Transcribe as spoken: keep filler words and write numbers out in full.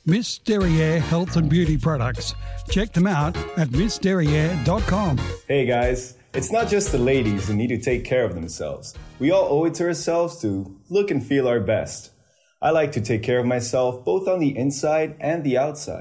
Miss Derriere Health and Beauty Products. Check them out at miss derriere dot com. Hey guys, it's not just the ladies who need to take care of themselves. We all owe it to ourselves to look and feel our best. I like to take care of myself both on the inside and the outside.